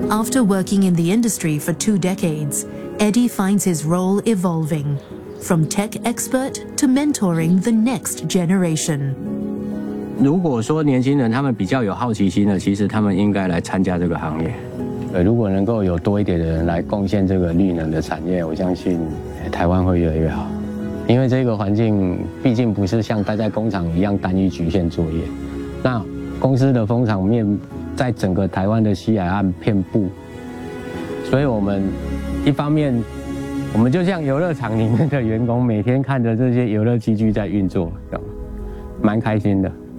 After working in the industry for 2 decades, Eddie finds his role evolving, from tech expert to mentoring the next generation. 如果说年轻人他们比较有好奇心的，其实他们应该来参加这个行业。如果能够有多一点的人来贡献这个绿能的产业，我相信台湾会越来越好。因为这个环境毕竟不是像待在工厂一样单一局限作业。那公司的风场面在整个台湾的西海岸遍布，所以我们一方面我们就像游乐场里面的员工，每天看着这些游乐器具在运作，蛮开心的。